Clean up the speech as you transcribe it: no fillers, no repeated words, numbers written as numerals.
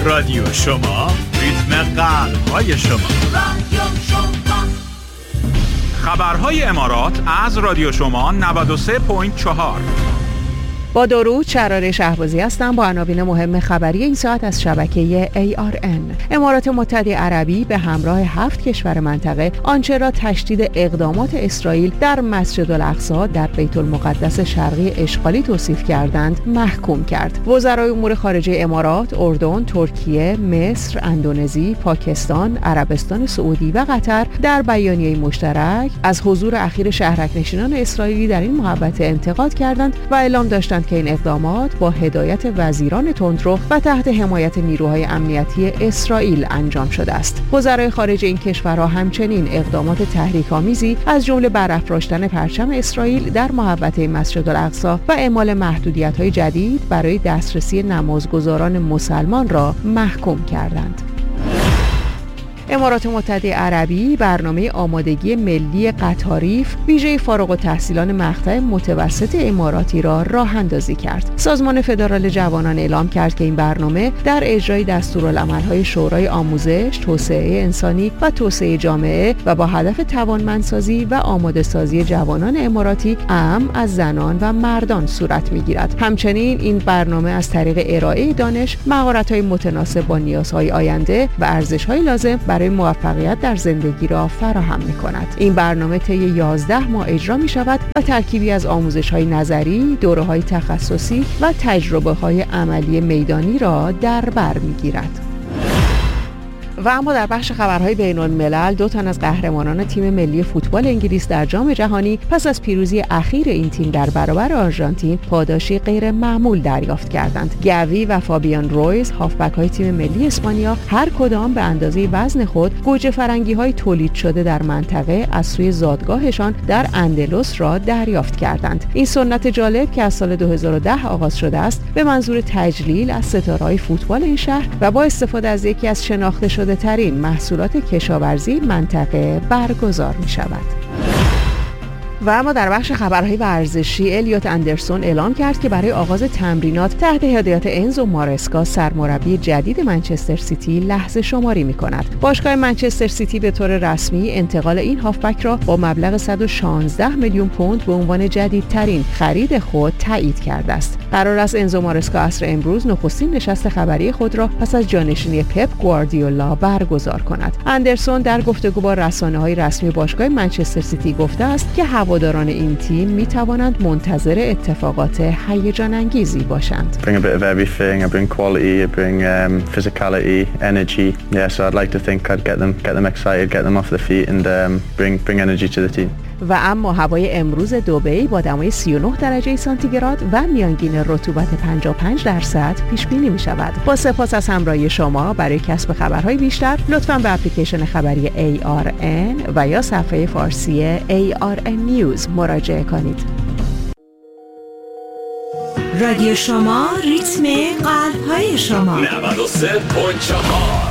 رادیو شما، ریتم قلب‌های شما. رادیو شما. خبرهای امارات از رادیو شما 93.4. با درود، شراره شهبازی هستم با عناوین مهم خبری این ساعت از شبکه ARN. امارات متحده عربی به همراه 7 کشور منطقه آنچه را تشدید اقدامات اسرائیل در مسجد الاقصی در بیت المقدس شرقی اشغالی توصیف کردند محکوم کرد. وزرای امور خارجه امارات، اردن، ترکیه، مصر، اندونزی، پاکستان، عربستان سعودی و قطر در بیانیه مشترک از حضور اخیر شهرک‌نشینان اسرائیلی در این محوطه انتقاد کردند و اعلام داشتند که این اقدامات با هدایت وزیران تندرو و تحت حمایت نیروهای امنیتی اسرائیل انجام شده است. وزرای خارجه این کشورها همچنین اقدامات تحریک‌آمیزی از جمله برافراشتن پرچم اسرائیل در محوطه مسجد الاقصی و اعمال محدودیت‌های جدید برای دسترسی نمازگزاران مسلمان را محکوم کردند. امارات متحده عربی برنامه آمادگی ملی قطاریف ویژه فارغ التحصیلان مقطع متوسط اماراتی را راه اندازی کرد. سازمان فدرال جوانان اعلام کرد که این برنامه در اجرای دستورالعمل‌های شورای آموزش، توسعه انسانی و توسعه جامعه و با هدف توانمندسازی و آماده‌سازی جوانان اماراتی اعم از زنان و مردان صورت می‌گیرد. همچنین این برنامه از طریق ارائه دانش، مهارت‌های متناسب با نیازهای آینده و ارزش‌های لازم برای موفقیت در زندگی را فراهم می‌کند. این برنامه طی 11 ماه اجرا می‌شود و ترکیبی از آموزش‌های نظری، دوره‌های تخصصی و تجربه‌های عملی میدانی را در بر می‌گیرد. و اما در بخش خبرهای بین‌الملل، 2 تن از قهرمانان تیم ملی فوتبال انگلیس در جام جهانی پس از پیروزی اخیر این تیم در برابر آرژانتین پاداشی غیر معمول دریافت کردند. گوی و فابیان رویز، هافبک‌های تیم ملی اسپانیا، هر کدام به اندازه وزن خود گوجه فرنگی‌های تولید شده در منطقه از سوی زادگاهشان در اندلس را دریافت کردند. این سنت جالب که از سال 2010 آغاز شده است، به منظور تجلیل از ستاره‌های فوتبال این شهر و با استفاده از یکی از شناخته شده ترین محصولات کشاورزی منطقه برگزار می شود. و اما در بخش خبرهای ورزشی، الیوت اندرسون اعلام کرد که برای آغاز تمرینات تحت هدایت انزو مارسکا سرمربی جدید منچستر سیتی لحظه شماری می‌کند. باشگاه منچستر سیتی به طور رسمی انتقال این هافبک را با مبلغ 116 میلیون پوند به عنوان جدیدترین خرید خود تایید کرده است. قرار است انزو مارسکا عصر امروز نخستین نشست خبری خود را پس از جانشینی پپ گواردیولا برگزار کند. اندرسون در گفتگو با رسانه‌های رسمی باشگاه منچستر سیتی گفته است که هواداران این تیم می توانند منتظر اتفاقات هیجان انگیزی باشند. Bring a bit of everything. I bring quality. I bring physicality, energy. Yeah, so I'd like to think I'd get them excited, get them off their feet, and bring energy to the team. و اما هوای امروز دبی با دمای 39 درجه سانتیگراد و میانگین رطوبت 55% پیش بینی می شود. با سپاس از همراهی شما. برای کسب خبرهای بیشتر لطفاً به اپلیکیشن خبری ARN و یا صفحه فارسی ARN News مراجعه کنید. رادیو شما، ریتم قلب‌های شما. 93.4